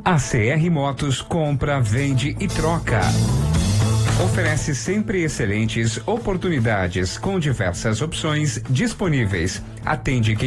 A CR Motos compra, vende e troca. Oferece sempre excelentes oportunidades com diversas opções disponíveis. Atende quem